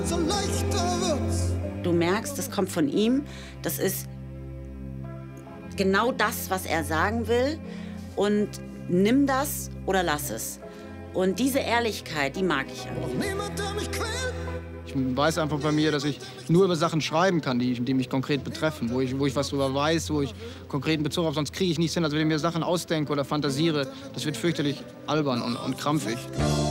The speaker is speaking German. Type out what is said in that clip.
So leichter wird's. Du merkst, das kommt von ihm. Das ist genau das, was er sagen will. Und nimm das oder lass es. Und diese Ehrlichkeit, die mag ich ja. Doch niemand, der mich quält. Ich weiß einfach bei mir, dass ich nur über Sachen schreiben kann, die mich konkret betreffen, wo ich was drüber weiß, wo ich konkreten Bezug habe. Sonst kriege ich nichts hin, als wenn ich mir Sachen ausdenke oder fantasiere. Das wird fürchterlich albern und krampfig.